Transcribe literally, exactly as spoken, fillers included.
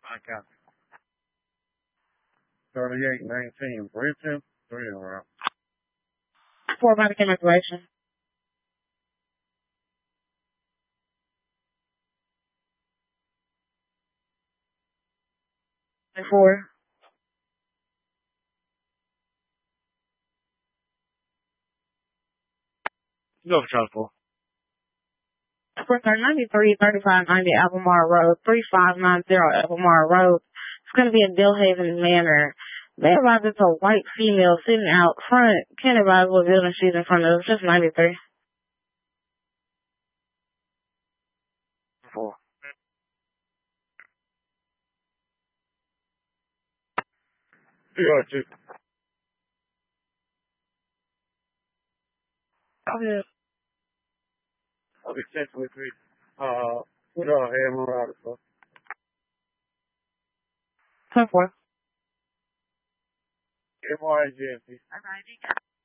I got thirty-eight nineteen Bridgeton, three around. Four body cam activation. Four. Go for Charlie four. Four ninety-three thirty-five ninety Albemarle Road, three five nine zero Albemarle Road. It's going to be in Billhaven Manor. They advise it's a white female sitting out front. Can't advise what building she's in front of. It's just ninety-three. Four. Zero two. Oh, yeah. I'll be ten twenty-three. Uh, what uh, have more out of ten four. M R I G N P. All right.